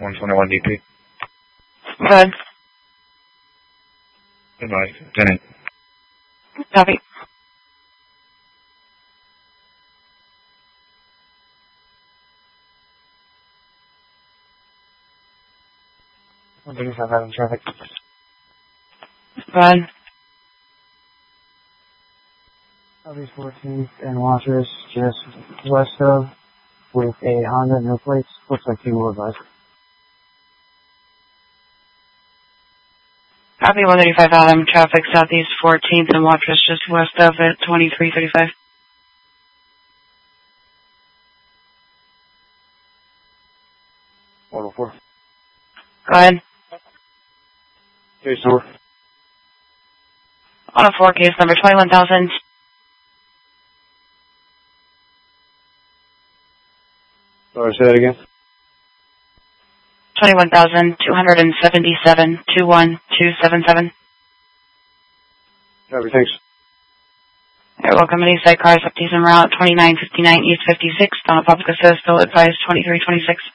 121 DP. Good. Goodbye. 10-8. Copy. Having traffic. Good. Southeast 14th and Watrous, just west of, with a Honda, no plates. Looks like people were advised. Copy 135 Adam, traffic southeast 14th and Watrous just west of at 2335. Four. Go ahead. Case number. 104, case number 21,000. Sorry, say that again. 21,277, 21277. Copy, thanks. You're welcome. Any site cars up to and route 2959 East 56, Donna Papaca says still advised 2326.